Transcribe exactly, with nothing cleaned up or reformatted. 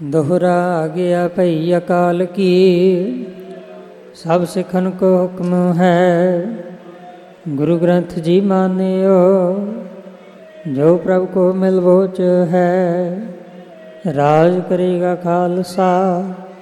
दोहरा गया भई अकाल की, सब सिखन को हुक्म है। गुरु ग्रंथ जी मानियो, जो प्रभु को मिल वोच है। राज करेगा खालसा,